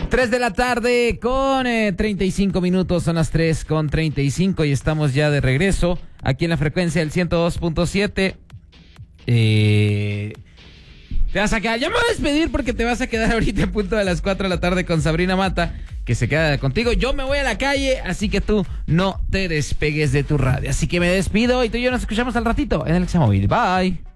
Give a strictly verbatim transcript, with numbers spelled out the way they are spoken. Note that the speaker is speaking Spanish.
tres de la tarde con eh, treinta y cinco minutos, son las tres con treinta y cinco y estamos ya de regreso aquí en la frecuencia del ciento dos punto siete. Eh, te vas a quedar, ya me voy a despedir porque te vas a quedar ahorita en punto de las cuatro de la tarde con Sabrina Mata, que se queda contigo. Yo me voy a la calle, así que tú no te despegues de tu radio. Así que me despido y tú y yo nos escuchamos al ratito en el Examóvil. Bye.